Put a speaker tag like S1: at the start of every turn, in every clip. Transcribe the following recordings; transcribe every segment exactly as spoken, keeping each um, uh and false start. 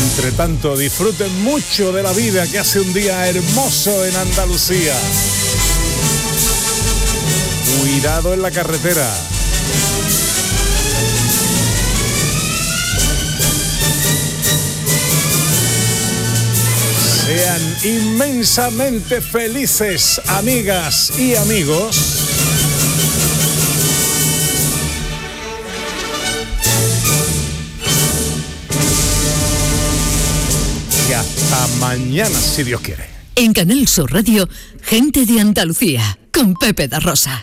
S1: Entre tanto, disfruten mucho de la vida, que hace un día hermoso en Andalucía. Cuidado en la carretera. Sean inmensamente felices, amigas y amigos. Y hasta mañana, si Dios quiere.
S2: En Canal Sur Radio, Gente de Andalucía, con Pepe da Rosa.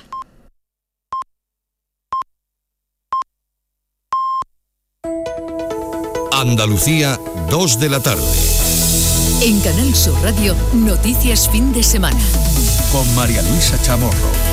S3: Andalucía, dos de la tarde.
S2: En Canal Sur Radio, Noticias Fin de Semana.
S3: Con María Luisa Chamorro.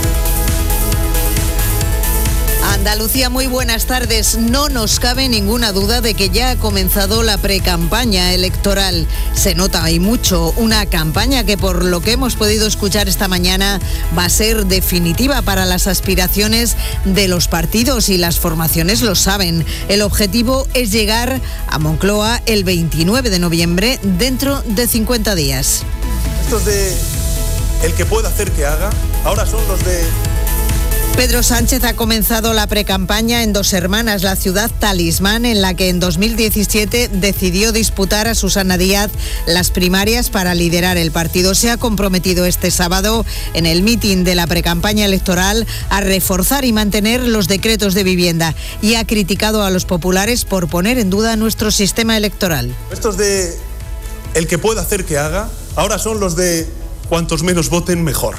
S4: Andalucía, muy buenas tardes. No nos cabe ninguna duda de que ya ha comenzado la precampaña electoral. Se nota y mucho, una campaña que, por lo que hemos podido escuchar esta mañana, va a ser definitiva para las aspiraciones de los partidos, y las formaciones lo saben. El objetivo es llegar a Moncloa el veintinueve de noviembre, dentro de cincuenta días.
S5: Estos de el que pueda hacer que haga, ahora son los de...
S4: Pedro Sánchez ha comenzado la precampaña en Dos Hermanas, la ciudad talismán en la que en dos mil diecisiete decidió disputar a Susana Díaz las primarias para liderar el partido. Se ha comprometido este sábado en el mitin de la precampaña electoral a reforzar y mantener los decretos de vivienda, y ha criticado a los populares por poner en duda nuestro sistema electoral.
S5: Estos de el que pueda hacer que haga, ahora son los de cuantos menos voten mejor.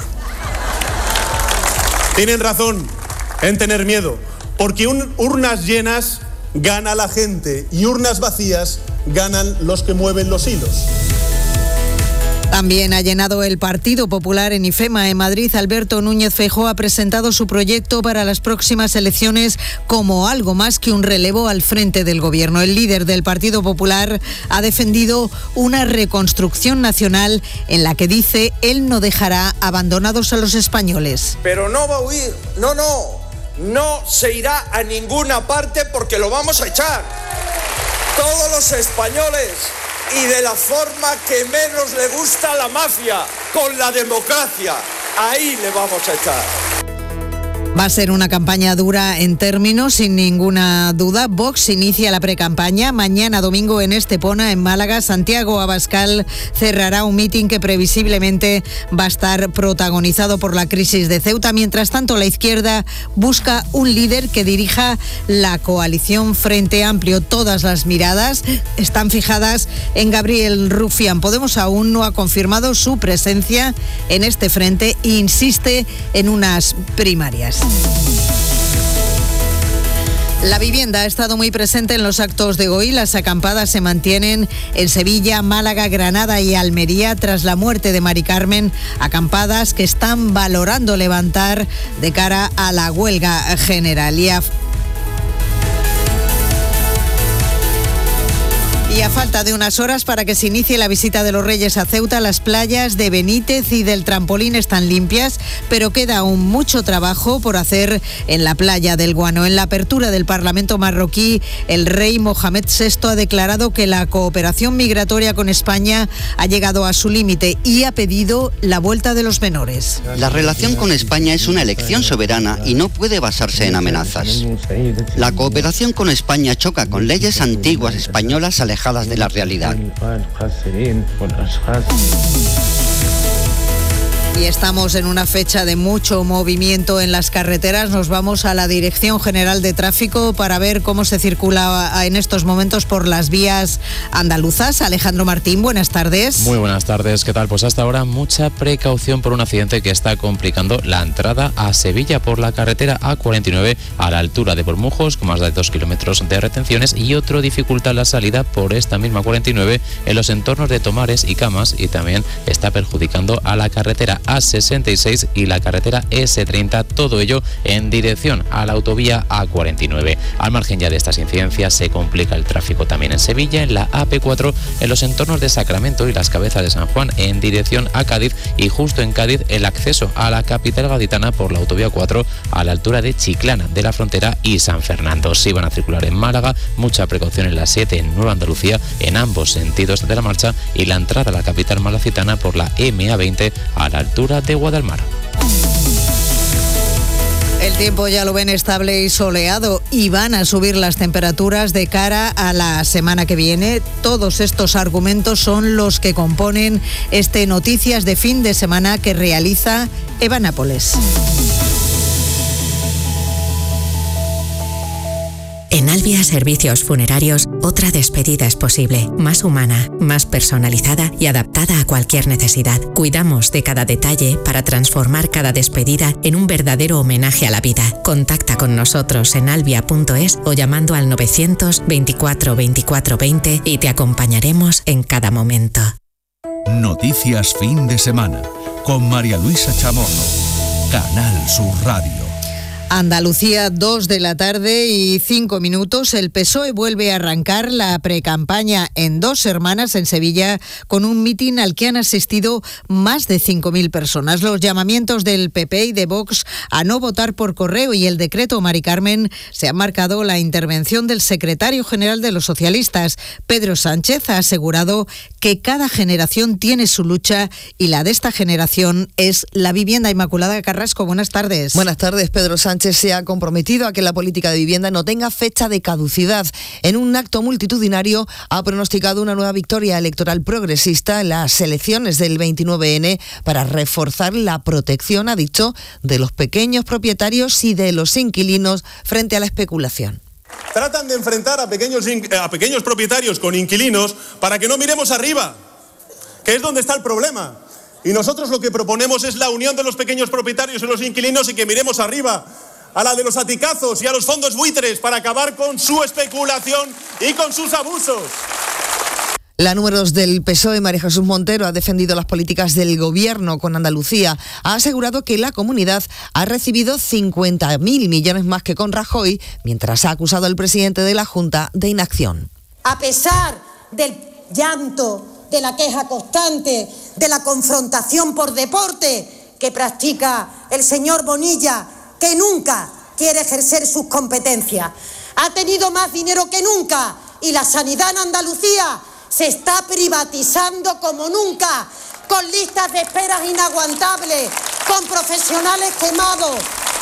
S5: Tienen razón en tener miedo, porque un, urnas llenas gana la gente y urnas vacías ganan los que mueven los hilos.
S4: También ha llenado el Partido Popular en IFEMA. En Madrid, Alberto Núñez Feijóo ha presentado su proyecto para las próximas elecciones como algo más que un relevo al frente del gobierno. El líder del Partido Popular ha defendido una reconstrucción nacional en la que dice él no dejará abandonados a los españoles.
S6: Pero no va a huir, no, no, no se irá a ninguna parte porque lo vamos a echar. Todos los españoles. Y de la forma que menos le gusta a la mafia, con la democracia. Ahí le vamos a echar.
S4: Va a ser una campaña dura en términos, sin ninguna duda. Vox inicia la precampaña mañana domingo en Estepona, en Málaga. Santiago Abascal cerrará un mitin que previsiblemente va a estar protagonizado por la crisis de Ceuta. Mientras tanto, la izquierda busca un líder que dirija la coalición Frente Amplio. Todas las miradas están fijadas en Gabriel Rufián. Podemos aún no ha confirmado su presencia en este frente e insiste en unas primarias. La vivienda ha estado muy presente en los actos de hoy. Las acampadas se mantienen en Sevilla, Málaga, Granada y Almería tras la muerte de Mari Carmen. Acampadas que están valorando levantar de cara a la huelga general. Y a Y a falta de unas horas para que se inicie la visita de los Reyes a Ceuta, las playas de Benítez y del Trampolín están limpias, pero queda aún mucho trabajo por hacer en la playa del Guano. En la apertura del Parlamento marroquí, el rey Mohamed sexto ha declarado que la cooperación migratoria con España ha llegado a su límite y ha pedido la vuelta de los menores.
S7: La relación con España es una elección soberana y no puede basarse en amenazas. La cooperación con España choca con leyes antiguas españolas alejadas de la realidad.
S4: Y estamos en una fecha de mucho movimiento en las carreteras. Nos vamos a la Dirección General de Tráfico para ver cómo se circula en estos momentos por las vías andaluzas. Alejandro Martín, buenas tardes.
S8: Muy buenas tardes, ¿qué tal? Pues hasta ahora mucha precaución por un accidente que está complicando la entrada a Sevilla por la carretera A cuarenta y nueve a la altura de Bormujos, con más de dos kilómetros de retenciones, y otro dificulta la salida por esta misma cuarenta y nueve en los entornos de Tomares y Camas, y también está perjudicando a la carretera A sesenta y seis y la carretera ese treinta, todo ello en dirección a la autovía A cuarenta y nueve. Al margen ya de estas incidencias, se complica el tráfico también en Sevilla, en la A P cuatro, en los entornos de Sacramento y las Cabezas de San Juan, en dirección a Cádiz, y justo en Cádiz el acceso a la capital gaditana por la autovía cuatro a la altura de Chiclana de la Frontera y San Fernando. Si van a circular en Málaga, mucha precaución en la siete en Nueva Andalucía en ambos sentidos de la marcha, y la entrada a la capital malacitana por la M A veinte a la altura de Guadalmar.
S4: El tiempo ya lo ven estable y soleado, y van a subir las temperaturas de cara a la semana que viene. Todos estos argumentos son los que componen este Noticias de Fin de Semana que realiza Eva Nápoles.
S9: En Albia Servicios Funerarios, otra despedida es posible, más humana, más personalizada y adaptada a cualquier necesidad. Cuidamos de cada detalle para transformar cada despedida en un verdadero homenaje a la vida. Contacta con nosotros en albia punto es o llamando al novecientos veinticuatro veinticuatro veinte y te acompañaremos en cada momento.
S3: Noticias Fin de Semana con María Luisa Chamorro, Canal Sur Radio.
S4: Andalucía, dos de la tarde y cinco minutos. El P S O E vuelve a arrancar la precampaña en Dos Hermanas, en Sevilla, con un mitin al que han asistido más de cinco mil personas. Los llamamientos del P P y de Vox a no votar por correo y el decreto Mari Carmen se han marcado la intervención del secretario general de los socialistas. Pedro Sánchez ha asegurado que cada generación tiene su lucha y la de esta generación es la vivienda. Inmaculada Carrasco, buenas tardes.
S10: Buenas tardes. Pedro Sánchez se ha comprometido a que la política de vivienda no tenga fecha de caducidad. En un acto multitudinario ha pronosticado una nueva victoria electoral progresista en las elecciones del veintinueve ene para reforzar la protección, ha dicho, de los pequeños propietarios y de los inquilinos frente a la especulación.
S5: Tratan de enfrentar a pequeños, a pequeños propietarios con inquilinos para que no miremos arriba, que es donde está el problema. Y nosotros lo que proponemos es la unión de los pequeños propietarios y los inquilinos, y que miremos arriba a la de los aticazos y a los fondos buitres para acabar con su especulación y con sus abusos.
S10: La número dos del P S O E, María Jesús Montero, ha defendido las políticas del Gobierno con Andalucía. Ha asegurado que la comunidad ha recibido cincuenta mil millones más que con Rajoy, mientras ha acusado al presidente de la Junta de inacción.
S11: A pesar del llanto, de la queja constante, de la confrontación por deporte que practica el señor Bonilla, que nunca quiere ejercer sus competencias, ha tenido más dinero que nunca, y la sanidad en Andalucía se está privatizando como nunca, con listas de esperas inaguantables, con profesionales quemados.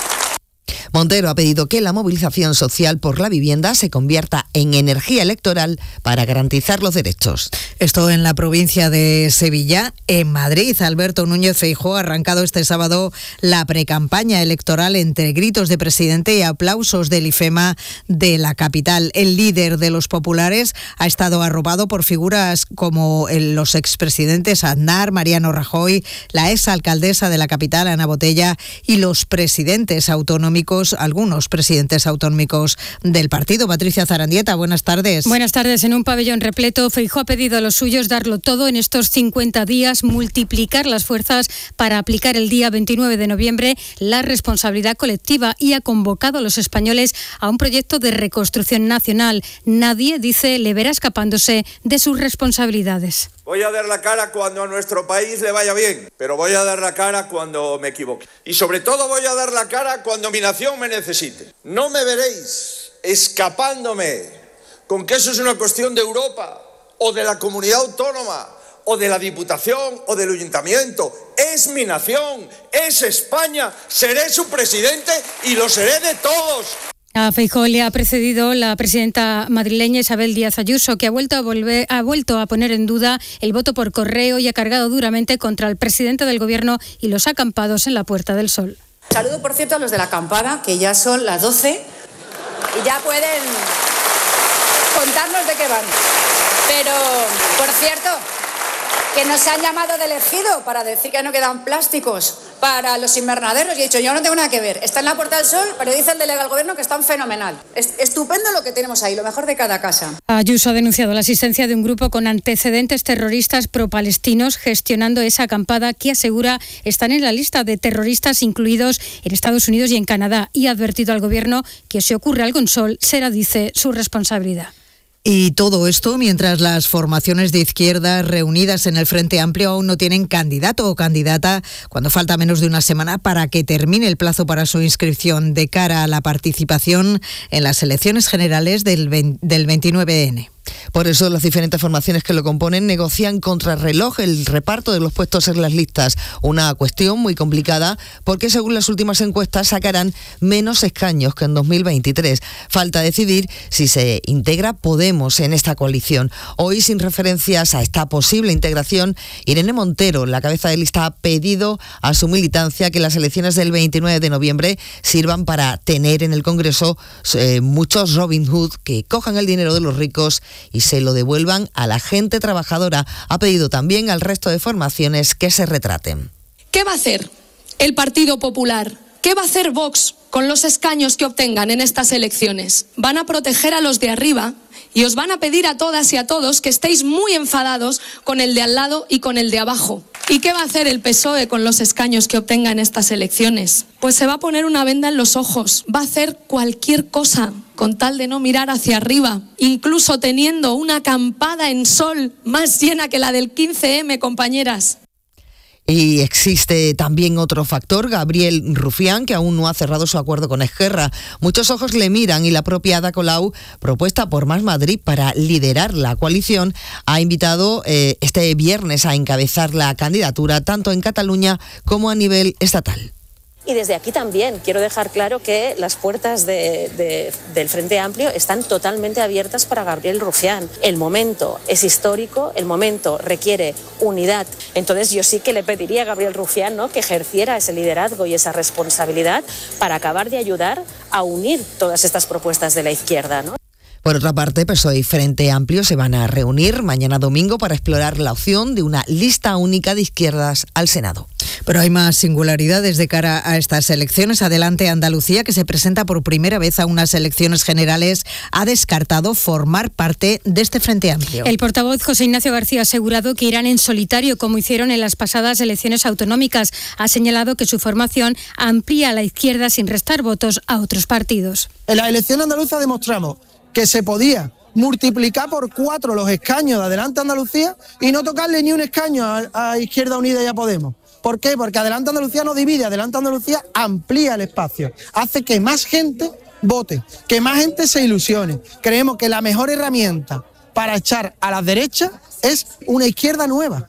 S10: Montero ha pedido que la movilización social por la vivienda se convierta en energía electoral para garantizar los derechos.
S4: Esto en la provincia de Sevilla. En Madrid, Alberto Núñez Feijóo ha arrancado este sábado la precampaña electoral entre gritos de presidente y aplausos del IFEMA de la capital. El líder de los populares ha estado arropado por figuras como los expresidentes Aznar, Mariano Rajoy, la exalcaldesa de la capital, Ana Botella, y los presidentes autonómicos, algunos presidentes autonómicos del partido. Patricia Zarandieta, buenas tardes.
S12: Buenas tardes. En un pabellón repleto, Feijóo ha pedido a los suyos darlo todo en estos cincuenta días, multiplicar las fuerzas para aplicar el día veintinueve de noviembre la responsabilidad colectiva, y ha convocado a los españoles a un proyecto de reconstrucción nacional. Nadie, dice, le verá escapándose de sus responsabilidades.
S6: Voy a dar la cara cuando a nuestro país le vaya bien, pero voy a dar la cara cuando me equivoque. Y sobre todo voy a dar la cara cuando mi nación me necesite. No me veréis escapándome con que eso es una cuestión de Europa o de la comunidad autónoma o de la Diputación o del Ayuntamiento. Es mi nación, es España, seré su presidente y lo seré de todos.
S12: A Feijóo le ha precedido la presidenta madrileña Isabel Díaz Ayuso, que ha vuelto a volver, ha vuelto a poner en duda el voto por correo y ha cargado duramente contra el presidente del Gobierno y los acampados en la Puerta del Sol.
S13: Saludo, por cierto, a los de la acampada, que ya son las doce y ya pueden contarnos de qué van. Pero, por cierto, que nos han llamado de elegido para decir que no quedan plásticos. para los invernaderos y he dicho, yo no tengo nada que ver. Está en la Puerta del Sol, pero dice el delegado del gobierno que están fenomenal. Es estupendo lo que tenemos ahí, lo mejor de cada casa.
S12: Ayuso ha denunciado la existencia de un grupo con antecedentes terroristas pro-palestinos gestionando esa acampada que asegura están en la lista de terroristas incluidos en Estados Unidos y en Canadá, y ha advertido al gobierno que si ocurre algo en Sol será, dice, su responsabilidad.
S4: Y todo esto mientras las formaciones de izquierda reunidas en el Frente Amplio aún no tienen candidato o candidata, cuando falta menos de una semana para que termine el plazo para su inscripción de cara a la participación en las elecciones generales del veintinueve ene.
S10: Por eso las diferentes formaciones que lo componen negocian contrarreloj el reparto de los puestos en las listas. Una cuestión muy complicada porque según las últimas encuestas sacarán menos escaños que en dos mil veintitrés. Falta decidir si se integra Podemos en esta coalición. Hoy, sin referencias a esta posible integración, Irene Montero, la cabeza de lista, ha pedido a su militancia que las elecciones del veintinueve de noviembre sirvan para tener en el Congreso eh, muchos Robin Hood que cojan el dinero de los ricos y se lo devuelvan a la gente trabajadora. Ha pedido también al resto de formaciones que se retraten.
S14: ¿Qué va a hacer el Partido Popular? ¿Qué va a hacer Vox con los escaños que obtengan en estas elecciones? Van a proteger a los de arriba y os van a pedir a todas y a todos que estéis muy enfadados con el de al lado y con el de abajo. ¿Y qué va a hacer el P S O E con los escaños que obtenga en estas elecciones? Pues se va a poner una venda en los ojos, va a hacer cualquier cosa con tal de no mirar hacia arriba, incluso teniendo una acampada en Sol más llena que la del quince eme, compañeras.
S10: Y existe también otro factor, Gabriel Rufián, que aún no ha cerrado su acuerdo con Esquerra. Muchos ojos le miran y la propia Ada Colau, propuesta por Más Madrid para liderar la coalición, ha invitado eh, este viernes a encabezar la candidatura tanto en Cataluña como a nivel estatal.
S15: Y desde aquí también quiero dejar claro que las puertas de, de, del Frente Amplio están totalmente abiertas para Gabriel Rufián. El momento es histórico, el momento requiere unidad. Entonces yo sí que le pediría a Gabriel Rufián, ¿no?, que ejerciera ese liderazgo y esa responsabilidad para acabar de ayudar a unir todas estas propuestas de la izquierda, ¿no?
S10: Por otra parte, P S O E y Frente Amplio se van a reunir mañana domingo para explorar la opción de una lista única de izquierdas al Senado.
S4: Pero hay más singularidades de cara a estas elecciones. Adelante Andalucía, que se presenta por primera vez a unas elecciones generales, ha descartado formar parte de este Frente Amplio.
S12: El portavoz José Ignacio García ha asegurado que irán en solitario, como hicieron en las pasadas elecciones autonómicas. Ha señalado que su formación amplía a la izquierda sin restar votos a otros partidos.
S16: En la elección andaluza demostramos que se podía multiplicar por cuatro los escaños de Adelante Andalucía y no tocarle ni un escaño a, a Izquierda Unida y a Podemos. ¿Por qué? Porque Adelante Andalucía no divide, Adelante Andalucía amplía el espacio, hace que más gente vote, que más gente se ilusione. Creemos que la mejor herramienta para echar a las derechas es una izquierda nueva.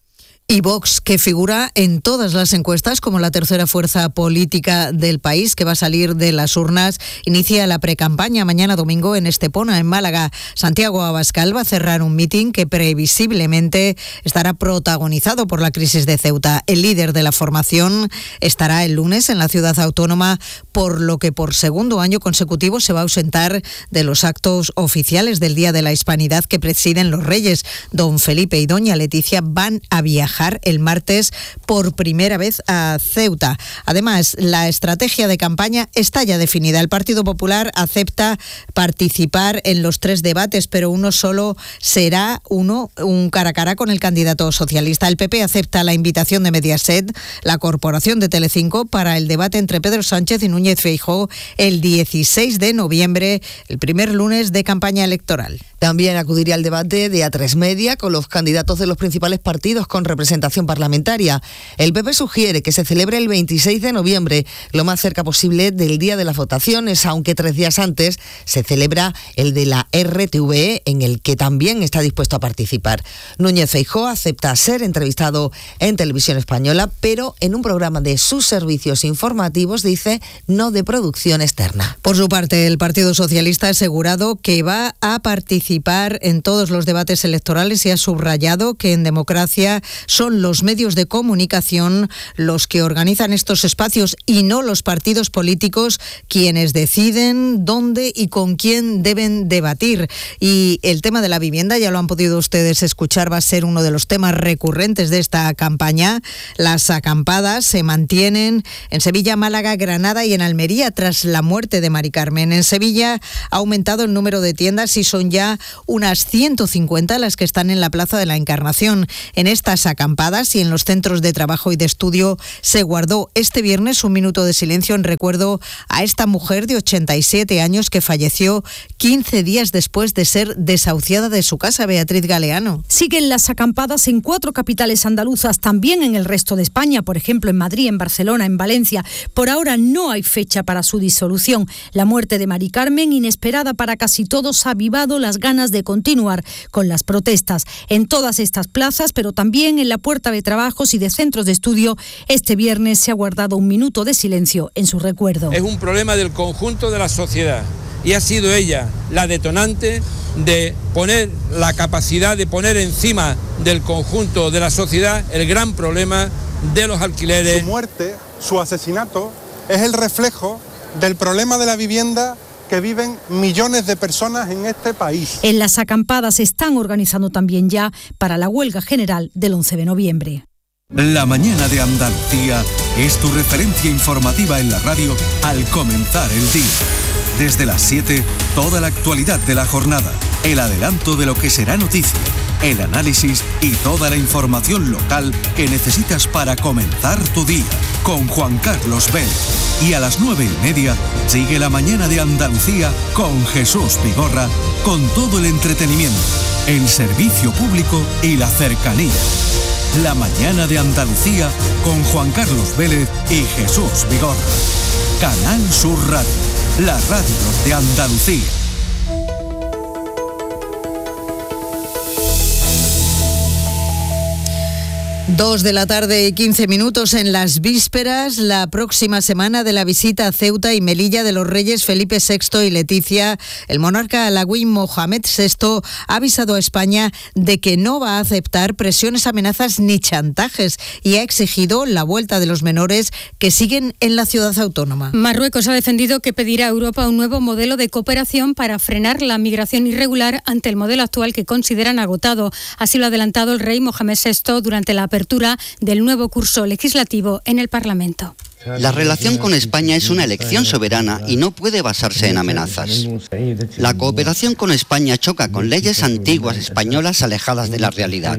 S4: Y Vox, que figura en todas las encuestas como la tercera fuerza política del país, que va a salir de las urnas, inicia la precampaña mañana domingo en Estepona, en Málaga. Santiago Abascal va a cerrar un mitin que previsiblemente estará protagonizado por la crisis de Ceuta. El líder de la formación estará el lunes en la ciudad autónoma, por lo que por segundo año consecutivo se va a ausentar de los actos oficiales del Día de la Hispanidad que presiden los reyes. Don Felipe y doña Leticia van a viajar el martes por primera vez a Ceuta. Además, la estrategia de campaña está ya definida. El Partido Popular acepta participar en los tres debates, pero uno solo será uno, un cara a cara con el candidato socialista. El P P acepta la invitación de Mediaset, la corporación de Telecinco, para el debate entre Pedro Sánchez y Núñez Feijóo el dieciséis de noviembre, el primer lunes de campaña electoral.
S10: También acudiría al debate de A tres Media con los candidatos de los principales partidos con representación parlamentaria. El P P sugiere que se celebre el veintiséis de noviembre, lo más cerca posible del día de las votaciones, aunque tres días antes se celebra el de la R T V E, en el que también está dispuesto a participar. Núñez Feijóo acepta ser entrevistado en Televisión Española, pero en un programa de sus servicios informativos, dice, no de producción externa.
S4: Por su parte, el Partido Socialista ha asegurado que va a participar participar en todos los debates electorales y ha subrayado que en democracia son los medios de comunicación los que organizan estos espacios y no los partidos políticos quienes deciden dónde y con quién deben debatir. Y el tema de la vivienda, ya lo han podido ustedes escuchar, va a ser uno de los temas recurrentes de esta campaña. Las acampadas se mantienen en Sevilla, Málaga, Granada y en Almería tras la muerte de Mari Carmen. En Sevilla ha aumentado el número de tiendas y son ya unas ciento cincuenta las que están en la Plaza de la Encarnación. En estas acampadas y en los centros de trabajo y de estudio se guardó este viernes un minuto de silencio en recuerdo a esta mujer de ochenta y siete años que falleció quince días después de ser desahuciada de su casa. Beatriz Galeano.
S17: Siguen las acampadas en cuatro capitales andaluzas, también en el resto de España, por ejemplo en Madrid, en Barcelona, en Valencia. Por ahora no hay fecha para su disolución. La muerte de Mari Carmen, inesperada para casi todos, ha avivado las ganas de continuar con las protestas. En todas estas plazas, pero también en la Puerta de Trabajos y de centros de estudio, este viernes se ha guardado un minuto de silencio en su recuerdo.
S18: Es un problema del conjunto de la sociedad y ha sido ella la detonante de poner la capacidad de poner encima del conjunto de la sociedad el gran problema de los alquileres.
S19: Su muerte, su asesinato, es el reflejo del problema de la vivienda que viven millones de personas en este país.
S17: En las acampadas se están organizando también ya para la huelga general del once de noviembre.
S3: La mañana de Andalucía es tu referencia informativa en la radio al comenzar el día. Desde las siete, toda la actualidad de la jornada, el adelanto de lo que será noticia, el análisis y toda la información local que necesitas para comenzar tu día. Con Juan Carlos Vélez. Y a las nueve y media sigue la mañana de Andalucía con Jesús Vigorra, con todo el entretenimiento, el servicio público y la cercanía. La mañana de Andalucía con Juan Carlos Vélez y Jesús Vigorra. Canal Sur Radio, la radio de Andalucía.
S4: Dos de la tarde y quince minutos en las vísperas, la próxima semana de la visita a Ceuta y Melilla de los reyes Felipe sexto y Leticia. El monarca alauí Mohamed sexto ha avisado a España de que no va a aceptar presiones, amenazas ni chantajes y ha exigido la vuelta de los menores que siguen en la ciudad autónoma.
S12: Marruecos ha defendido que pedirá a Europa un nuevo modelo de cooperación para frenar la migración irregular ante el modelo actual que consideran agotado. Así lo ha adelantado el rey Mohamed sexto durante la apertura del nuevo curso legislativo en el Parlamento.
S7: La relación con España es una elección soberana y no puede basarse en amenazas. La cooperación con España choca con leyes antiguas españolas alejadas de la realidad.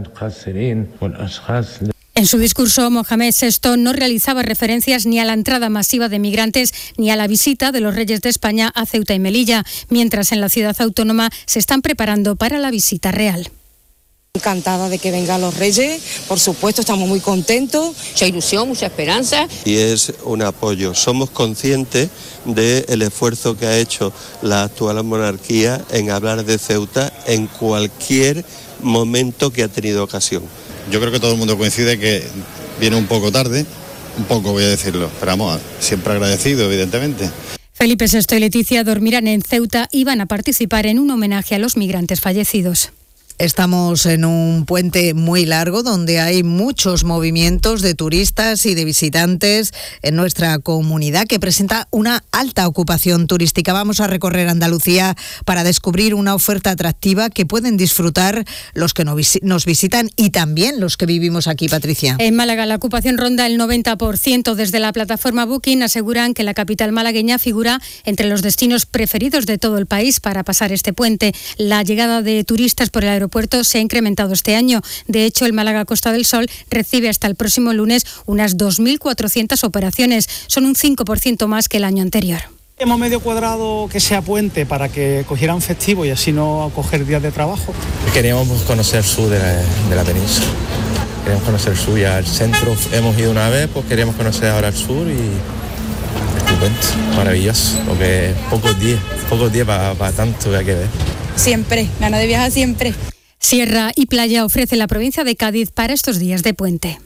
S12: En su discurso, Mohamed sexto no realizaba referencias ni a la entrada masiva de migrantes ni a la visita de los reyes de España a Ceuta y Melilla, mientras en la ciudad autónoma se están preparando para la visita real.
S20: Encantada de que vengan los reyes, por supuesto estamos muy contentos, mucha ilusión, mucha esperanza.
S21: Y es un apoyo, somos conscientes del esfuerzo que ha hecho la actual monarquía en hablar de Ceuta en cualquier momento que ha tenido ocasión.
S22: Yo creo que todo el mundo coincide que viene un poco tarde, un poco voy a decirlo, pero vamos, siempre agradecido evidentemente.
S12: Felipe sexto y Leticia dormirán en Ceuta y van a participar en un homenaje a los migrantes fallecidos.
S4: Estamos en un puente muy largo donde hay muchos movimientos de turistas y de visitantes en nuestra comunidad que presenta una alta ocupación turística. Vamos a recorrer Andalucía para descubrir una oferta atractiva que pueden disfrutar los que nos visitan y también los que vivimos aquí, Patricia.
S12: En Málaga la ocupación ronda el noventa por ciento. Desde la plataforma Booking aseguran que la capital malagueña figura entre los destinos preferidos de todo el país para pasar este puente. La llegada de turistas por el aeropuerto aeropuerto se ha incrementado este año. De hecho, el Málaga Costa del Sol recibe hasta el próximo lunes unas dos mil cuatrocientas operaciones. Son un cinco por ciento más que el año anterior.
S23: Hemos medio cuadrado que sea puente para que cogieran festivo y así no coger días de trabajo.
S24: Queríamos conocer el sur de la, de la península. Queríamos conocer el sur y al centro hemos ido una vez, pues queríamos conocer ahora el sur y estupendo, maravilloso, porque pocos días, pocos días para, para tanto que hay que ver.
S25: Siempre, gana de viajar siempre.
S12: Sierra y playa ofrece la provincia de Cádiz para estos días de puente.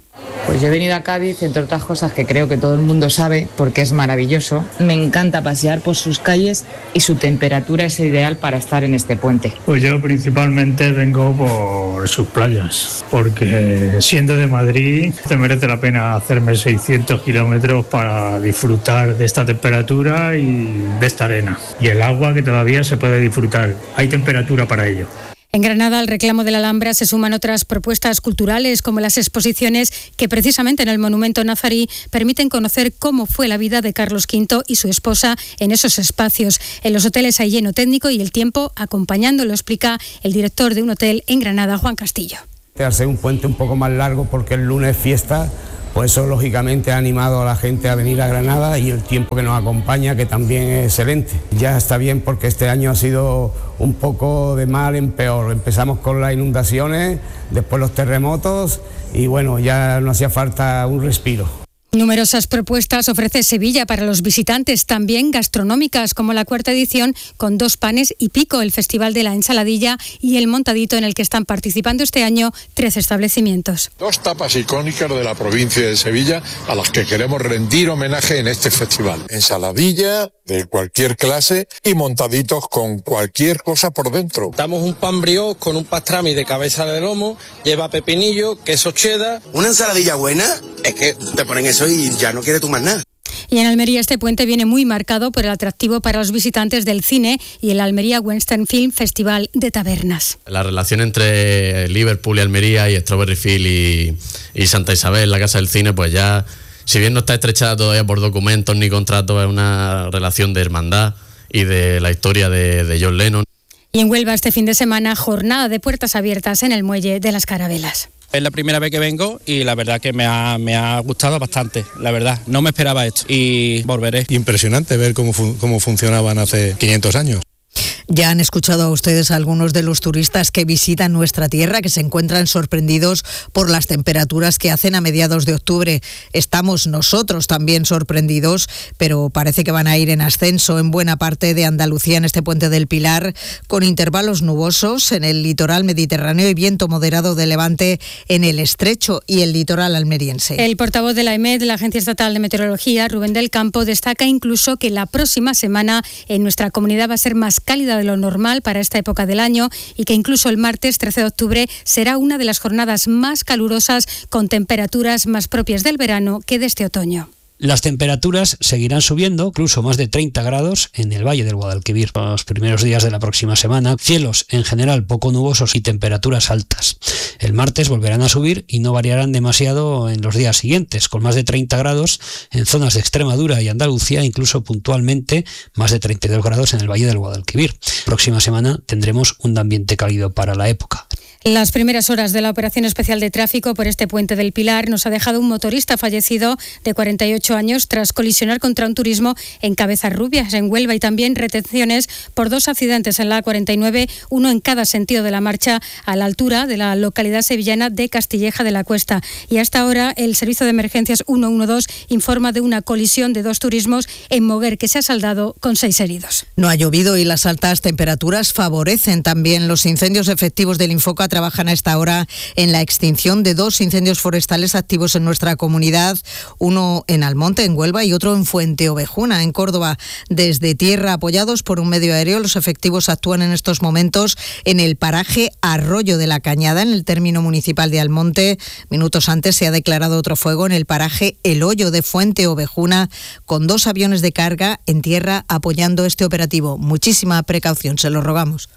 S1: Pues yo he venido a Cádiz, entre otras cosas que creo que todo el mundo sabe, porque es maravilloso. Me encanta pasear por sus calles y su temperatura es ideal para estar en este puente.
S2: Pues yo principalmente vengo por sus playas, porque siendo de Madrid te merece la pena hacerme seiscientos kilómetros para disfrutar de esta temperatura y de esta arena. Y el agua que todavía se puede disfrutar, hay temperatura para ello.
S12: En Granada, al reclamo de la Alhambra se suman otras propuestas culturales, como las exposiciones que precisamente en el Monumento Nazarí permiten conocer cómo fue la vida de Carlos quinto y su esposa en esos espacios. En los hoteles hay lleno técnico y el tiempo acompañando, lo explica el director de un hotel en Granada, Juan Castillo.
S5: Al ser un puente un poco más largo porque el lunes es fiesta, pues eso lógicamente ha animado a la gente a venir a Granada y el tiempo que nos acompaña, que también es excelente. Ya está bien porque este año ha sido un poco de mal en peor. Empezamos con las inundaciones, después los terremotos y bueno, ya no hacía falta un respiro.
S12: Numerosas propuestas ofrece Sevilla para los visitantes, también gastronómicas, como la cuarta edición con Dos Panes y Pico, el Festival de la Ensaladilla y el Montadito, en el que están participando este año trece establecimientos.
S8: Dos tapas icónicas de la provincia de Sevilla a las que queremos rendir homenaje en este festival. Ensaladilla de cualquier clase y montaditos con cualquier cosa por dentro.
S9: Damos un pan brioche con un pastrami de cabeza de lomo, lleva pepinillo, queso cheddar.
S26: ¿Una ensaladilla buena? Es que te ponen eso y ya no quieres tú más nada.
S12: Y en Almería este puente viene muy marcado por el atractivo para los visitantes del cine y el Almería Western Film Festival de Tabernas.
S27: La relación entre Liverpool y Almería y Strawberry Field y, y Santa Isabel, la Casa del Cine, pues ya, si bien no está estrechada todavía por documentos ni contratos, es una relación de hermandad y de la historia de, de John Lennon.
S12: Y en Huelva este fin de semana, jornada de puertas abiertas en el Muelle de las Carabelas.
S9: Es la primera vez que vengo y la verdad que me ha, me ha gustado bastante, la verdad. No me esperaba esto y volveré.
S28: Impresionante ver cómo, fu- cómo funcionaban hace quinientos años.
S4: Ya han escuchado a ustedes a algunos de los turistas que visitan nuestra tierra, que se encuentran sorprendidos por las temperaturas que hacen a mediados de octubre. Estamos nosotros también sorprendidos, pero parece que van a ir en ascenso en buena parte de Andalucía en este puente del Pilar, con intervalos nubosos en el litoral mediterráneo y viento moderado de levante en el estrecho y el litoral almeriense.
S12: El portavoz de la E M E D, la Agencia Estatal de Meteorología, Rubén del Campo, destaca incluso que la próxima semana en nuestra comunidad va a ser más cálida de lo normal para esta época del año y que incluso el martes trece de octubre será una de las jornadas más calurosas con temperaturas más propias del verano que de este otoño.
S29: Las temperaturas seguirán subiendo, incluso más de treinta grados en el Valle del Guadalquivir. Los primeros días de la próxima semana, cielos en general poco nubosos y temperaturas altas. El martes volverán a subir y no variarán demasiado en los días siguientes, con más de treinta grados en zonas de Extremadura y Andalucía, incluso puntualmente más de treinta y dos grados en el Valle del Guadalquivir. Próxima semana tendremos un ambiente cálido para la época.
S12: Las primeras horas de la operación especial de tráfico por este puente del Pilar nos ha dejado un motorista fallecido de cuarenta y ocho años tras colisionar contra un turismo en Cabezarrubias, en Huelva, y también retenciones por dos accidentes en la A cuarenta y nueve, uno en cada sentido de la marcha a la altura de la localidad sevillana de Castilleja de la Cuesta. Y hasta ahora el Servicio de Emergencias ciento doce informa de una colisión de dos turismos en Moguer que se ha saldado con seis heridos.
S4: No ha llovido y las altas temperaturas favorecen también los incendios. Efectivos del Infoca trabajan a esta hora en la extinción de dos incendios forestales activos en nuestra comunidad, uno en Almonte, en Huelva, y otro en Fuenteovejuna, en Córdoba. Desde tierra, apoyados por un medio aéreo, los efectivos actúan en estos momentos en el paraje Arroyo de la Cañada, en el término municipal de Almonte. Minutos antes se ha declarado otro fuego en el paraje El Hoyo de Fuenteovejuna, con dos aviones de carga en tierra apoyando este operativo. Muchísima precaución, se lo rogamos.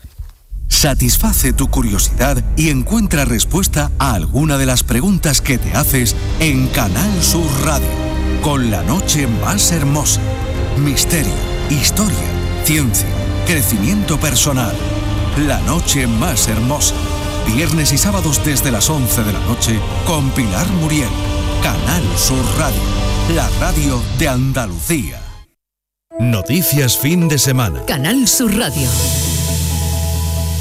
S3: Satisface tu curiosidad y encuentra respuesta a alguna de las preguntas que te haces en Canal Sur Radio, con la noche más hermosa. Misterio, historia, ciencia, crecimiento personal. La noche más hermosa. Viernes y sábados desde las once de la noche con Pilar Muriel. Canal Sur Radio, la radio de Andalucía.
S30: Noticias fin de semana.
S31: Canal Sur Radio.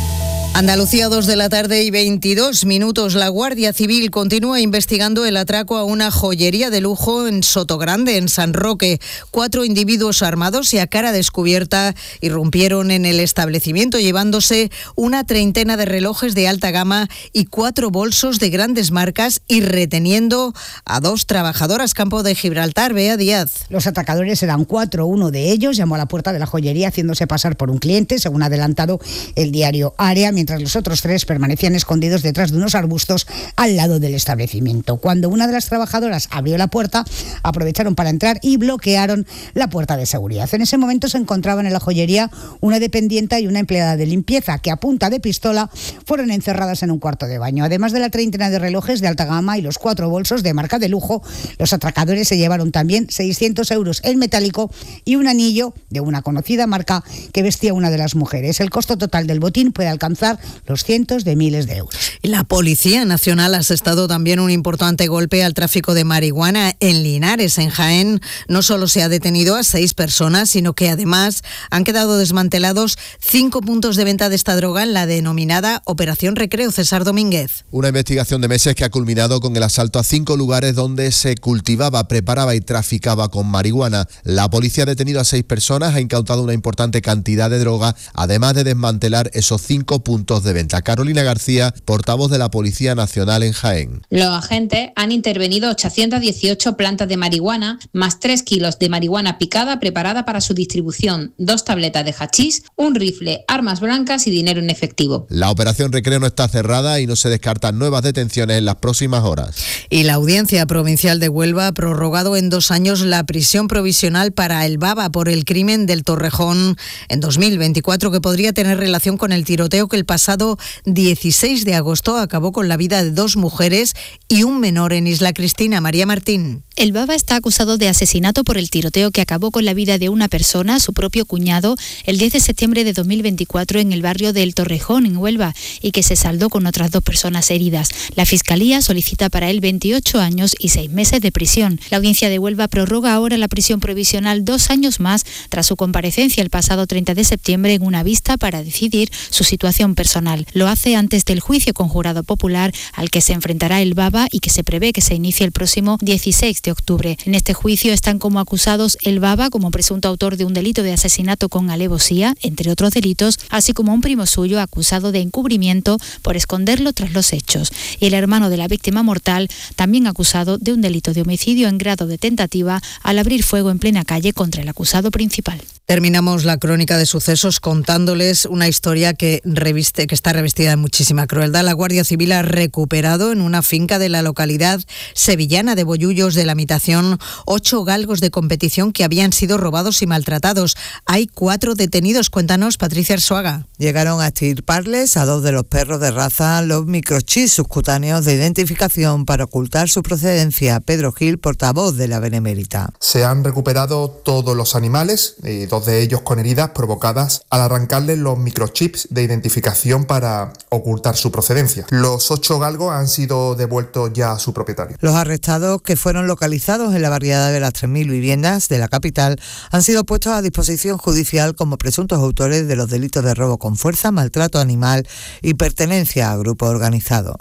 S4: Andalucía, dos de la tarde y veintidós minutos. La Guardia Civil continúa investigando el atraco a una joyería de lujo en Sotogrande, en San Roque. Cuatro individuos armados y a cara descubierta irrumpieron en el establecimiento llevándose una treintena de relojes de alta gama y cuatro bolsos de grandes marcas y reteniendo a dos trabajadoras. Campo de Gibraltar, Bea Díaz.
S6: Los atracadores eran cuatro. Uno de ellos llamó a la puerta de la joyería haciéndose pasar por un cliente, según ha adelantado el diario Área, mientras los otros tres permanecían escondidos detrás de unos arbustos al lado del establecimiento. Cuando una de las trabajadoras abrió la puerta, aprovecharon para entrar y bloquearon la puerta de seguridad. En ese momento se encontraban en la joyería una dependienta y una empleada de limpieza que a punta de pistola fueron encerradas en un cuarto de baño. Además de la treintena de relojes de alta gama y los cuatro bolsos de marca de lujo, los atracadores se llevaron también seiscientos euros en metálico y un anillo de una conocida marca que vestía una de las mujeres. El costo total del botín puede alcanzar los cientos de miles de euros.
S4: La Policía Nacional ha asestado también un importante golpe al tráfico de marihuana en Linares, en Jaén. No solo se ha detenido a seis personas, sino que además han quedado desmantelados cinco puntos de venta de esta droga en la denominada Operación Recreo. César Domínguez.
S10: Una investigación de meses que ha culminado con el asalto a cinco lugares donde se cultivaba, preparaba y traficaba con marihuana. La policía ha detenido a seis personas, ha incautado una importante cantidad de droga, además de desmantelar esos cinco puntos de venta. Carolina García, portavoz de la Policía Nacional en Jaén.
S11: Los agentes han intervenido ochocientas dieciocho plantas de marihuana, más tres kilos de marihuana picada preparada para su distribución, dos tabletas de hachís, un rifle, armas blancas y dinero en efectivo.
S10: La operación Recreo no está cerrada y no se descartan nuevas detenciones en las próximas horas.
S4: Y la Audiencia Provincial de Huelva ha prorrogado en dos años la prisión provisional para el Baba por el crimen del Torrejón en dos mil veinticuatro, que podría tener relación con el tiroteo que el pasado dieciséis de agosto acabó con la vida de dos mujeres y un menor en Isla Cristina. María Martín.
S13: El Baba está acusado de asesinato por el tiroteo que acabó con la vida de una persona, su propio cuñado, el diez de septiembre de dos mil veinticuatro en el barrio del Torrejón, en Huelva, y que se saldó con otras dos personas heridas. La Fiscalía solicita para él veintiocho años y seis meses de prisión. La Audiencia de Huelva prorroga ahora la prisión provisional dos años más tras su comparecencia el pasado treinta de septiembre en una vista para decidir su situación personal. Lo hace antes del juicio con jurado popular al que se enfrentará el Baba y que se prevé que se inicie el próximo dieciséis de octubre. En este juicio están como acusados el Baba como presunto autor de un delito de asesinato con alevosía, entre otros delitos, así como un primo suyo acusado de encubrimiento por esconderlo tras los hechos, y el hermano de la víctima mortal, también acusado de un delito de homicidio en grado de tentativa al abrir fuego en plena calle contra el acusado principal.
S4: Terminamos la crónica de sucesos contándoles una historia que reviste, que está revestida de muchísima crueldad. La Guardia Civil ha recuperado en una finca de la localidad sevillana de Bollullos de la Mitación ocho galgos de competición que habían sido robados y maltratados. Hay cuatro detenidos. Cuéntanos, Patricia Arzuaga.
S14: Llegaron a extirparles a dos de los perros de raza los microchips subcutáneos de identificación para ocultar su procedencia. Pedro Gil, portavoz de la Benemérita.
S15: Se han recuperado todos los animales, y dos de ellos con heridas provocadas al arrancarles los microchips de identificación para ocultar su procedencia. Los ocho galgos han sido devueltos ya a su propietario.
S14: Los arrestados, que fueron localizados en la barriada de las tres mil viviendas de la capital, han sido puestos a disposición judicial como presuntos autores de los delitos de robo con fuerza, maltrato animal y pertenencia a grupo organizado.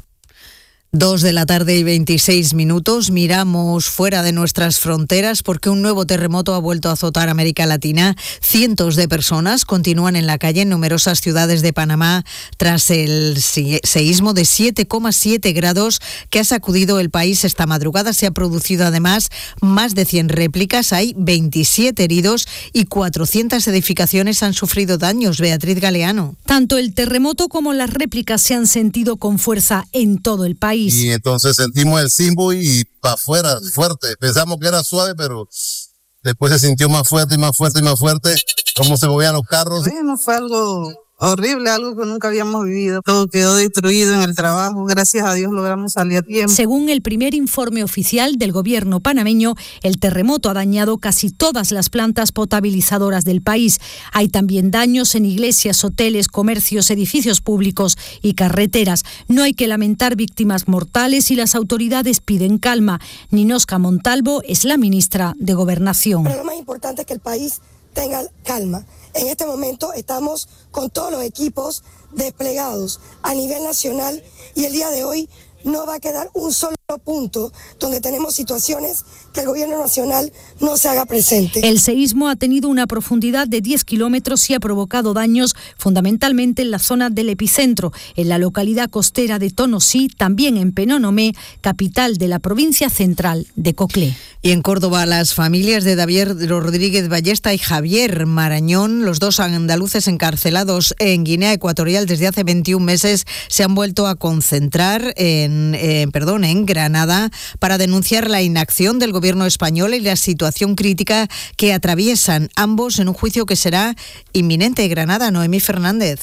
S4: Dos de la tarde y veintiséis minutos. Miramos fuera de nuestras fronteras porque un nuevo terremoto ha vuelto a azotar América Latina. Cientos de personas continúan en la calle en numerosas ciudades de Panamá tras el seísmo de siete coma siete grados que ha sacudido el país esta madrugada. Se ha producido además más de cien réplicas. Hay veintisiete heridos y cuatrocientas edificaciones han sufrido daños. Beatriz Galeano.
S17: Tanto el terremoto como las réplicas se han sentido con fuerza en todo el país.
S16: Y entonces sentimos el sismo y para afuera, fuerte. Pensamos que era suave, pero después se sintió más fuerte y más fuerte y más fuerte. Cómo se movían los carros.
S18: Bueno, fue algo horrible, algo que nunca habíamos vivido. Todo quedó destruido en el trabajo. Gracias a Dios logramos salir a tiempo.
S17: Según el primer informe oficial del gobierno panameño, el terremoto ha dañado casi todas las plantas potabilizadoras del país. Hay también daños en iglesias, hoteles, comercios, edificios públicos y carreteras. No hay que lamentar víctimas mortales y las autoridades piden calma. Ninosca Montalvo es la ministra de Gobernación.
S19: Pero lo más importante es que el país tenga calma
S1: En este momento estamos con todos los equipos desplegados a nivel nacional y el día de hoy no va a quedar un solo punto donde tenemos situaciones que el gobierno nacional no se haga presente.
S17: El seísmo ha tenido una profundidad de diez kilómetros y ha provocado daños fundamentalmente en la zona del epicentro, en la localidad costera de Tonosí, también en Penonomé, capital de la provincia central de Coclé.
S4: Y en Córdoba, las familias de David Rodríguez Ballesta y Javier Marañón, los dos andaluces encarcelados en Guinea Ecuatorial desde hace veintiún meses, se han vuelto a concentrar en, eh, perdón, en Granada para denunciar la inacción del gobierno español y la situación crítica que atraviesan ambos en un juicio que será inminente. Granada, Noemí Fernández.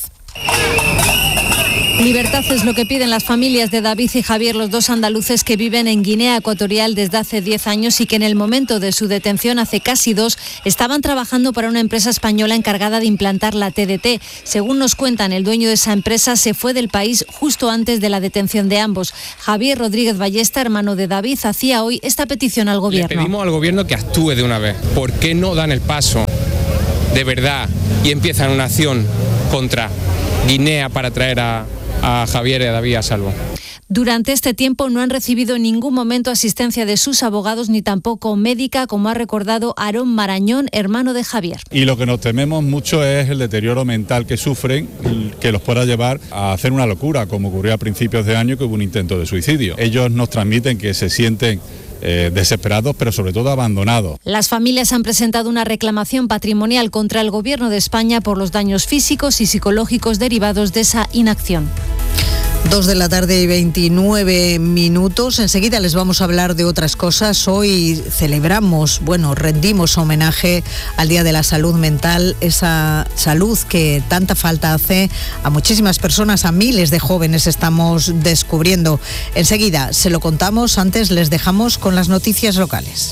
S12: Libertad es lo que piden las familias de David y Javier, los dos andaluces que viven en Guinea Ecuatorial desde hace diez años y que en el momento de su detención hace casi dos estaban trabajando para una empresa española encargada de implantar la T D T. Según nos cuentan, el dueño de esa empresa se fue del país justo antes de la detención de ambos. Javier Rodríguez Ballesta, hermano de David, hacía hoy esta petición al gobierno.
S7: Le pedimos al gobierno que actúe de una vez. ¿Por qué no dan el paso de verdad y empiezan una acción contra Guinea para traer a a Javier y a David a salvo?
S12: Durante este tiempo no han recibido en ningún momento asistencia de sus abogados ni tampoco médica, como ha recordado Aarón Marañón, hermano de Javier.
S19: Y lo que nos tememos mucho es el deterioro mental que sufren, que los pueda llevar a hacer una locura, como ocurrió a principios de año, que hubo un intento de suicidio. Ellos nos transmiten que se sienten Eh, desesperados, pero sobre todo abandonados.
S12: Las familias han presentado una reclamación patrimonial contra el Gobierno de España por los daños físicos y psicológicos derivados de esa inacción.
S4: Dos de la tarde y veintinueve minutos. Enseguida les vamos a hablar de otras cosas. Hoy celebramos, bueno, rendimos homenaje al Día de la Salud Mental, esa salud que tanta falta hace a muchísimas personas, a miles de jóvenes estamos descubriendo. Enseguida se lo contamos, antes les dejamos con las noticias locales.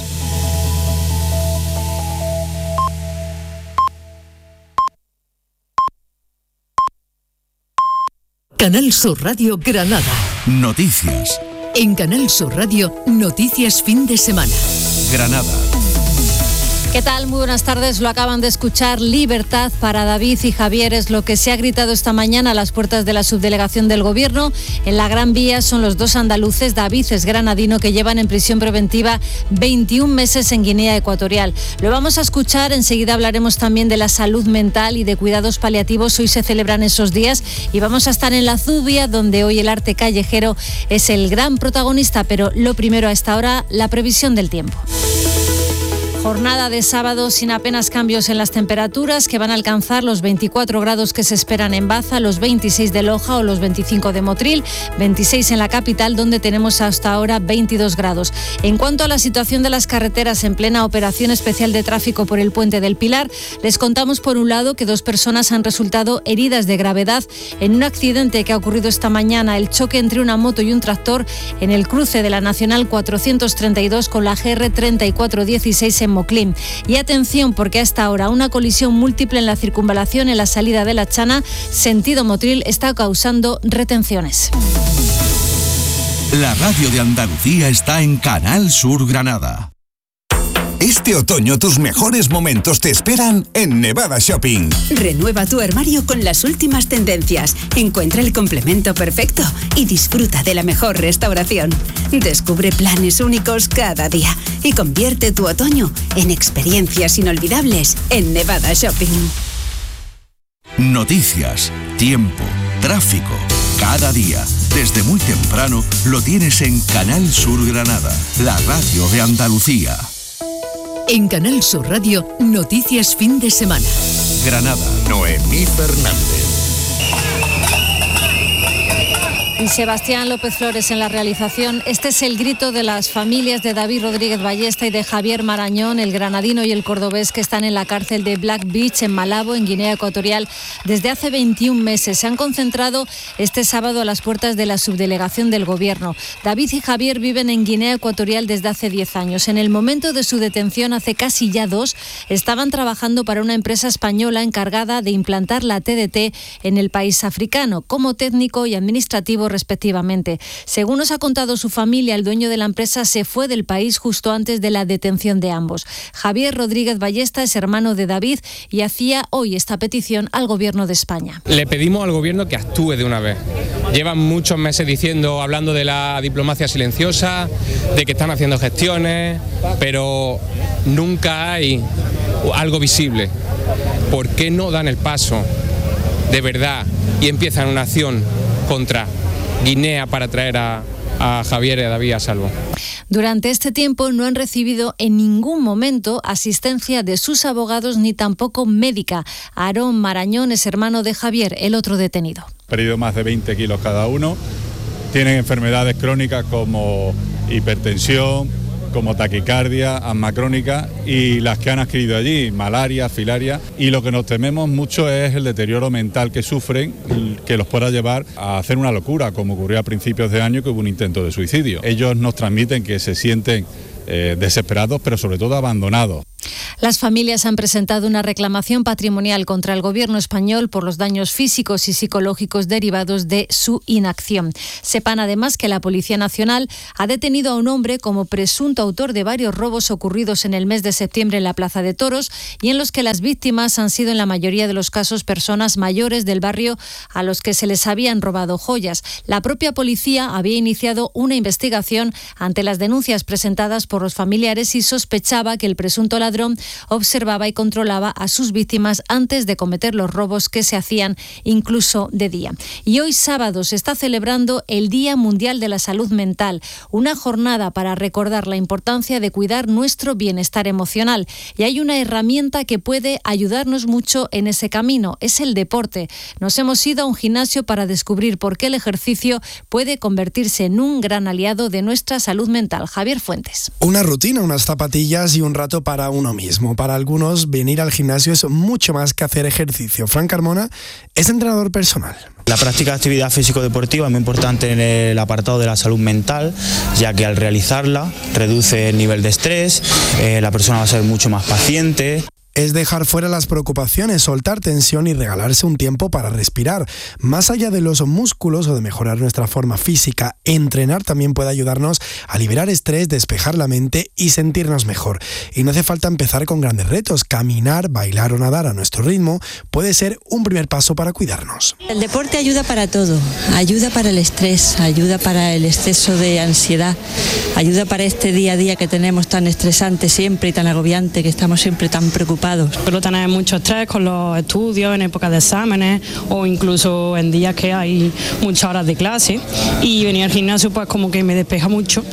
S20: Canal Sur Radio Granada.
S3: Noticias.
S20: En Canal Sur Radio, noticias fin de semana.
S3: Granada.
S12: ¿Qué tal? Muy buenas tardes. Lo acaban de escuchar. Libertad para David y Javier es lo que se ha gritado esta mañana a las puertas de la subdelegación del Gobierno. En la Gran Vía son los dos andaluces. David es granadino, que llevan en prisión preventiva veintiún meses en Guinea Ecuatorial. Lo vamos a escuchar. Enseguida hablaremos también de la salud mental y de cuidados paliativos. Hoy se celebran esos días y vamos a estar en la Zubia, donde hoy el arte callejero es el gran protagonista. Pero lo primero a esta hora, la previsión del tiempo. Jornada de sábado sin apenas cambios en las temperaturas, que van a alcanzar los veinticuatro grados que se esperan en Baza, los veintiséis de Loja o los veinticinco de Motril, veintiséis en la capital, donde tenemos hasta ahora veintidós grados. En cuanto a la situación de las carreteras en plena operación especial de tráfico por el Puente del Pilar, les contamos por un lado que dos personas han resultado heridas de gravedad en un accidente que ha ocurrido esta mañana, el choque entre una moto y un tractor en el cruce de la Nacional cuatrocientos treinta y dos con la G R treinta y cuatro dieciséis en Moclín. Y atención, porque hasta ahora una colisión múltiple en la circunvalación en la salida de La Chana, sentido Motril, está causando retenciones.
S3: La radio de Andalucía está en Canal Sur Granada. Este otoño tus mejores momentos te esperan en Nevada Shopping.
S21: Renueva tu armario con las últimas tendencias. Encuentra el complemento perfecto y disfruta de la mejor restauración. Descubre planes únicos cada día y convierte tu otoño en experiencias inolvidables en Nevada Shopping.
S3: Noticias, tiempo, tráfico. Cada día, desde muy temprano, lo tienes en Canal Sur Granada, la radio de Andalucía.
S20: En Canal Sur Radio, noticias fin de semana.
S3: Granada, Noemí Fernández.
S12: Y Sebastián López Flores en la realización. Este es el grito de las familias de David Rodríguez Ballesta y de Javier Marañón, el granadino y el cordobés, que están en la cárcel de Black Beach en Malabo, en Guinea Ecuatorial, desde hace veintiún meses. Se han concentrado este sábado a las puertas de la subdelegación del Gobierno. David y Javier viven en Guinea Ecuatorial desde hace diez años. En el momento de su detención, hace casi ya dos, estaban trabajando para una empresa española encargada de implantar la T D T en el país africano, como técnico y administrativo respectivamente. Según nos ha contado su familia, el dueño de la empresa se fue del país justo antes de la detención de ambos. Javier Rodríguez Ballesta es hermano de David y hacía hoy esta petición al Gobierno de España.
S7: Le pedimos al Gobierno que actúe de una vez. Llevan muchos meses diciendo, hablando de la diplomacia silenciosa, de que están haciendo gestiones, pero nunca hay algo visible. ¿Por qué no dan el paso de verdad y empiezan una acción contra Guinea para traer a, a Javier y a David a salvo?
S12: Durante este tiempo no han recibido en ningún momento asistencia de sus abogados ni tampoco médica. Aarón Marañón es hermano de Javier, el otro detenido.
S19: Perdido más de veinte kilos cada uno, tienen enfermedades crónicas como hipertensión, como taquicardia, asma crónica y las que han adquirido allí, malaria, filaria, y lo que nos tememos mucho es el deterioro mental que sufren, que los pueda llevar a hacer una locura, como ocurrió a principios de año que hubo un intento de suicidio. Ellos nos transmiten que se sienten eh, desesperados, pero sobre todo abandonados.
S12: Las familias han presentado una reclamación patrimonial contra el Gobierno español por los daños físicos y psicológicos derivados de su inacción. Sepan además que la Policía Nacional ha detenido a un hombre como presunto autor de varios robos ocurridos en el mes de septiembre en la Plaza de Toros y en los que las víctimas han sido en la mayoría de los casos personas mayores del barrio a los que se les habían robado joyas. La propia policía había iniciado una investigación ante las denuncias presentadas por los familiares y sospechaba que el presunto ladrón observaba y controlaba a sus víctimas antes de cometer los robos que se hacían incluso de día. Y hoy sábado se está celebrando el Día Mundial de la Salud Mental, una jornada para recordar la importancia de cuidar nuestro bienestar emocional. Y hay una herramienta que puede ayudarnos mucho en ese camino, es el deporte. Nos hemos ido a un gimnasio para descubrir por qué el ejercicio puede convertirse en un gran aliado de nuestra salud mental. Javier Fuentes.
S2: Una rutina, unas zapatillas y un rato para uno mismo. Para algunos, venir al gimnasio es mucho más que hacer ejercicio. Fran Carmona es entrenador personal.
S5: La práctica de actividad físico-deportiva es muy importante en el apartado de la salud mental, ya que al realizarla reduce el nivel de estrés, eh, la persona va a ser mucho más paciente.
S2: Es dejar fuera las preocupaciones, soltar tensión y regalarse un tiempo para respirar. Más allá de los músculos o de mejorar nuestra forma física, entrenar también puede ayudarnos a liberar estrés, despejar la mente y sentirnos mejor. Y no hace falta empezar con grandes retos. Caminar, bailar o nadar a nuestro ritmo puede ser un primer paso para cuidarnos.
S8: El deporte ayuda para todo. Ayuda para el estrés, ayuda para el exceso de ansiedad, ayuda para este día a día que tenemos tan estresante siempre y tan agobiante, que estamos siempre tan preocupados.
S22: Suelo tener mucho estrés con los estudios, en épocas de exámenes o incluso en días que hay muchas horas de clase, y venir al gimnasio pues como que me despeja mucho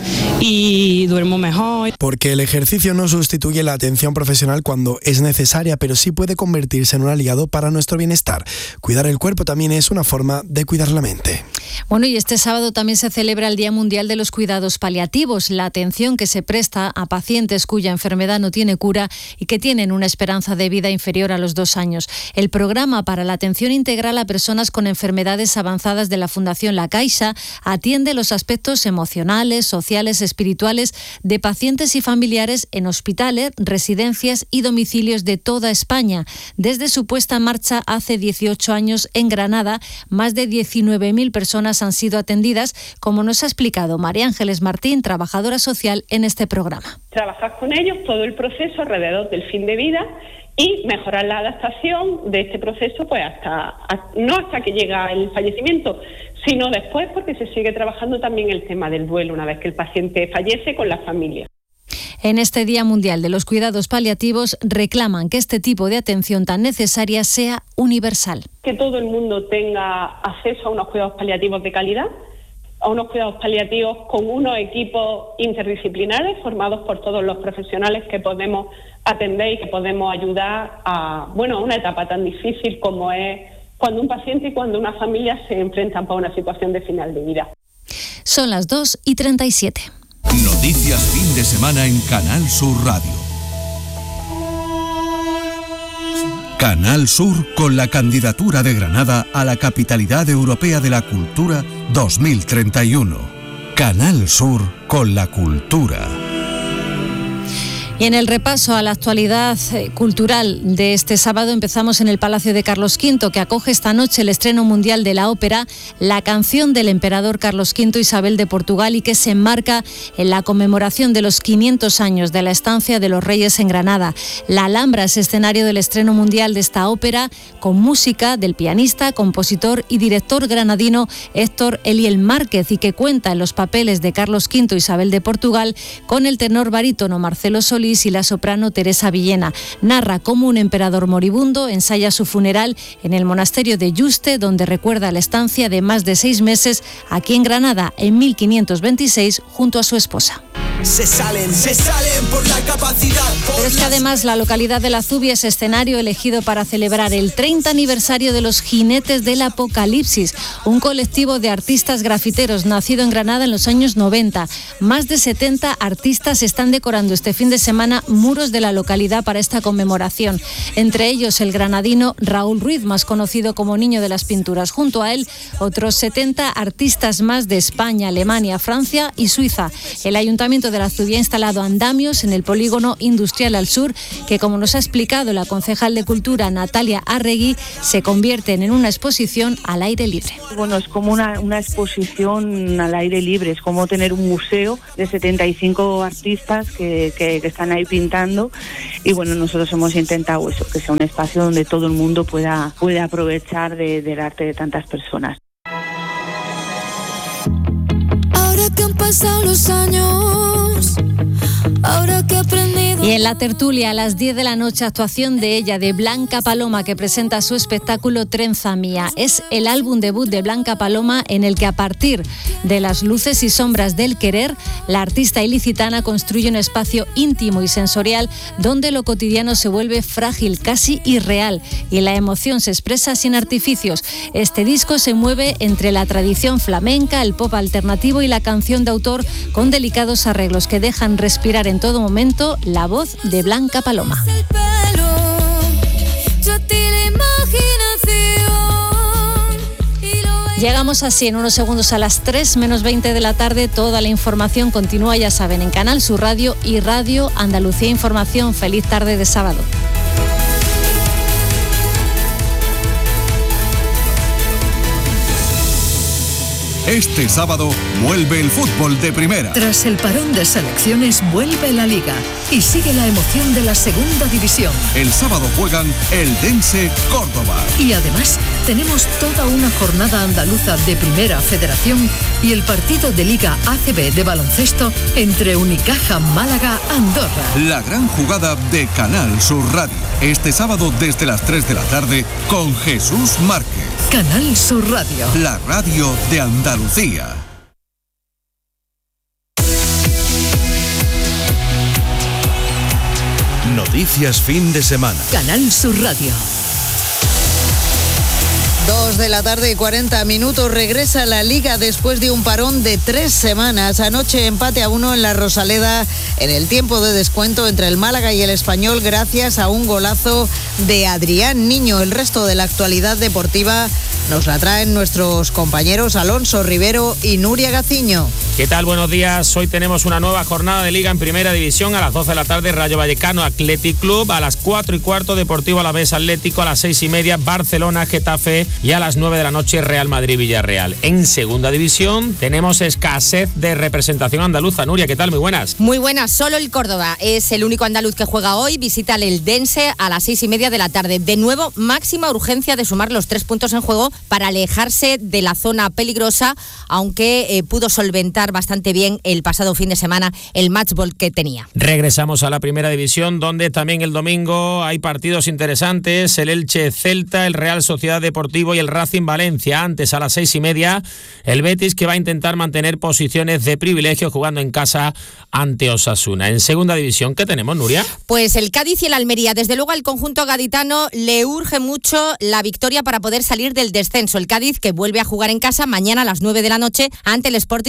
S22: y duermo mejor.
S2: Porque el ejercicio no sustituye la atención profesional cuando es necesaria, pero sí puede convertirse en un aliado para nuestro bienestar. Cuidar el cuerpo también es una forma de cuidar la mente.
S12: Bueno, y este sábado también se celebra el Día Mundial de los Cuidados Paliativos, la atención que se presta a pacientes cuya enfermedad no tiene cura y que tienen una esperanza de vida inferior a los dos años. El programa para la atención integral a personas con enfermedades avanzadas de la Fundación La Caixa atiende los aspectos emocionales, sociales, espirituales de pacientes y familiares en hospitales, residencias y domicilios de toda España. Desde su puesta en marcha hace dieciocho años en Granada, más de diecinueve mil personas han sido atendidas, como nos ha explicado María Ángeles Martín, trabajadora social en este programa.
S23: Trabajar con ellos todo el proceso alrededor del fin de vida y mejorar la adaptación de este proceso, pues hasta no hasta que llega el fallecimiento, sino después, porque se sigue trabajando también el tema del duelo una vez que el paciente fallece con la familia.
S12: En este Día Mundial de los Cuidados Paliativos reclaman que este tipo de atención tan necesaria sea universal.
S23: Que todo el mundo tenga acceso a unos cuidados paliativos de calidad, a unos cuidados paliativos con unos equipos interdisciplinares formados por todos los profesionales que podemos atender y que podemos ayudar a, bueno, a una etapa tan difícil como es cuando un paciente y cuando una familia se enfrentan a una situación de final de vida.
S12: Son las dos y treinta y siete.
S3: Noticias fin de semana en Canal Sur Radio. Canal Sur con la candidatura de Granada a la Capitalidad Europea de la Cultura dos mil treinta y uno. Canal Sur con la cultura.
S12: Y en el repaso a la actualidad eh, cultural de este sábado empezamos en el Palacio de Carlos quinto, que acoge esta noche el estreno mundial de la ópera La canción del emperador Carlos quinto Isabel de Portugal, y que se enmarca en la conmemoración de los quinientos años de la estancia de los reyes en Granada. La Alhambra es escenario del estreno mundial de esta ópera, con música del pianista, compositor y director granadino Héctor Eliel Márquez, y que cuenta en los papeles de Carlos quinto Isabel de Portugal con el tenor barítono Marcelo Solís y la soprano Teresa Villena. Narra cómo un emperador moribundo ensaya su funeral en el monasterio de Yuste, donde recuerda la estancia de más de seis meses aquí en Granada en mil quinientos veintiséis junto a su esposa.
S6: Se salen, se salen por la capacidad. Por
S12: Pero es que además la localidad de La Zubia es escenario elegido para celebrar el treinta aniversario de los Jinetes del Apocalipsis, un colectivo de artistas grafiteros nacido en Granada en los años noventa. Más de setenta artistas están decorando este fin de semana muros de la localidad para esta conmemoración. Entre ellos el granadino Raúl Ruiz, más conocido como Niño de las Pinturas. Junto a él, otros setenta artistas más de España, Alemania, Francia y Suiza. El Ayuntamiento de La Zubia ha instalado andamios en el polígono industrial al sur, que, como nos ha explicado la concejal de Cultura Natalia Arregui, se convierten en una exposición al aire libre.
S9: Bueno, es como una, una exposición al aire libre, es como tener un museo de setenta y cinco artistas que, que, que están ahí pintando, y bueno, nosotros hemos intentado eso, que sea un espacio donde todo el mundo pueda, pueda aprovechar de, del arte de tantas personas.
S11: Ahora que han pasado los años, ahora que he aprendido.
S12: Y en la tertulia a las diez de la noche, actuación de ella, de Blanca Paloma, que presenta su espectáculo Trenza Mía. Es el álbum debut de Blanca Paloma, en el que, a partir de las luces y sombras del querer, la artista ilicitana construye un espacio íntimo y sensorial donde lo cotidiano se vuelve frágil, casi irreal, y la emoción se expresa sin artificios. Este disco se mueve entre la tradición flamenca, el pop alternativo y la canción de autor, con delicados arreglos que dejan respirar en todo momento la voz de Blanca Paloma. Llegamos así en unos segundos a las tres menos veinte de la tarde. Toda la información continúa, ya saben, en Canal Sur Radio y Radio Andalucía Información. Feliz tarde de sábado.
S3: Este sábado vuelve el fútbol de primera.
S20: Tras el parón de selecciones vuelve la Liga y sigue la emoción de la segunda división.
S3: El sábado juegan el Dense Córdoba.
S20: Y además tenemos toda una jornada andaluza de Primera Federación y el partido de Liga A C B de baloncesto entre Unicaja Málaga Andorra.
S3: La gran jugada de Canal Sur Radio. Este sábado desde las tres de la tarde con Jesús Márquez.
S20: Canal Sur Radio.
S3: La radio de Andalucía. Noticias fin de semana.
S20: Canal Sur Radio.
S4: Dos de la tarde y cuarenta minutos. Regresa la Liga después de un parón de tres semanas. Anoche empate a uno en la Rosaleda en el tiempo de descuento entre el Málaga y el Español, gracias a un golazo de Adrián Niño. El resto de la actualidad deportiva nos la traen nuestros compañeros Alonso Rivero y Nuria Gaciño.
S24: ¿Qué tal? Buenos días. Hoy tenemos una nueva jornada de Liga en Primera División. A las doce de la tarde, Rayo Vallecano Athletic Club. A las cuatro y cuarto, Deportivo Alavés Atlético. A las seis y media, Barcelona Getafe. Y a las nueve de la noche, Real Madrid Villarreal. En Segunda División tenemos escasez de representación andaluza. Nuria, ¿qué tal? Muy buenas.
S25: Muy buenas. Solo el Córdoba es el único andaluz que juega hoy. Visita el Eldense a las seis y media de la tarde. De nuevo, máxima urgencia de sumar los tres puntos en juego para alejarse de la zona peligrosa, aunque eh, pudo solventar bastante bien el pasado fin de semana el matchball que tenía.
S24: Regresamos a la Primera División, donde también el domingo hay partidos interesantes. El Elche Celta, el Real Sociedad Deportivo y el Racing Valencia. Antes, a las seis y media, el Betis, que va a intentar mantener posiciones de privilegio jugando en casa ante Osasuna. En Segunda División, ¿qué tenemos, Nuria?
S25: Pues el Cádiz y el Almería. Desde luego al conjunto gaditano le urge mucho la victoria para poder salir del descenso. El Cádiz, que vuelve a jugar en casa mañana a las nueve de la noche ante el Sporting de Gijón.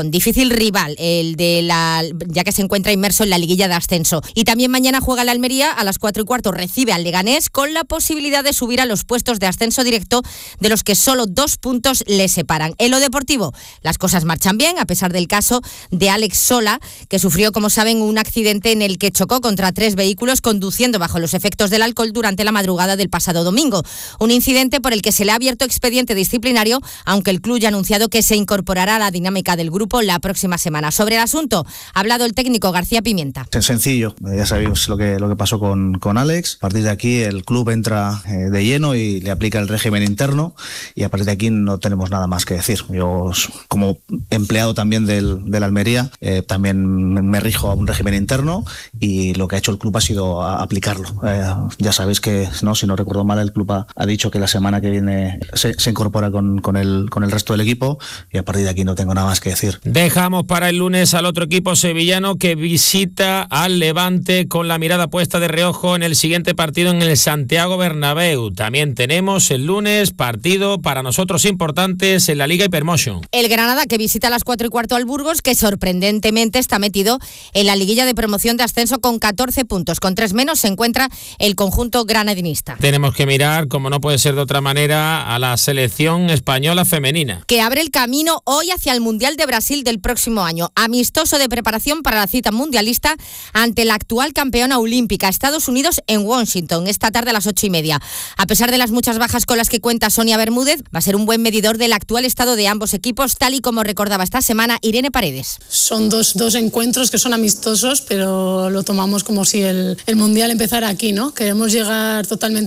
S25: Alcorcón, difícil rival, el de la, ya que se encuentra inmerso en la liguilla de ascenso. Y también mañana juega la Almería, a las cuatro y cuarto recibe al Leganés, con la posibilidad de subir a los puestos de ascenso directo, de los que solo dos puntos le separan. En lo deportivo, las cosas marchan bien, a pesar del caso de Alex Sola, que sufrió, como saben, un accidente en el que chocó contra tres vehículos conduciendo bajo los efectos del alcohol durante la madrugada del pasado domingo. Un incidente por el que se le ha abierto expediente disciplinario, aunque el club ya ha anunciado que se incorporará a la dinámica del grupo la próxima semana. Sobre el asunto ha hablado el técnico García Pimienta.
S10: Es sencillo, ya sabéis lo que, lo que pasó con, con Alex. A partir de aquí el club entra eh, de lleno y le aplica el régimen interno, y a partir de aquí no tenemos nada más que decir. Yo, como empleado también del, del Almería, eh, también me rijo a un régimen interno, y lo que ha hecho el club ha sido a, aplicarlo. Eh, ya sabéis que, no, si no recuerdo mal, el club ha, ha dicho que la semana que viene se, se incorpora con, con, el, con el resto del equipo, y a partir de aquí no tengo nada más que decir.
S24: Dejamos para el lunes al otro equipo sevillano que visita al Levante con la mirada puesta de reojo en el siguiente partido en el Santiago Bernabéu. También tenemos el lunes partido para nosotros importantes en la Liga Hypermotion.
S25: El Granada, que visita a las cuatro y cuarto al Burgos, que sorprendentemente está metido en la liguilla de promoción de ascenso con catorce puntos. Con tres menos se encuentra el conjunto granadinista.
S24: Tenemos que mirar, como no puede ser de otra manera, a la selección española femenina,
S25: que abre el camino hoy hacia el Mundial de Brasil del próximo año. Amistoso de preparación para la cita mundialista ante la actual campeona olímpica, Estados Unidos, en Washington, esta tarde a las ocho y media. A pesar de las muchas bajas con las que cuenta Sonia Bermúdez, va a ser un buen medidor del actual estado de ambos equipos, tal y como recordaba esta semana Irene Paredes.
S13: Son dos, dos encuentros que son amistosos, pero lo tomamos como si el, el Mundial empezara aquí, ¿no? Queremos llegar totalmente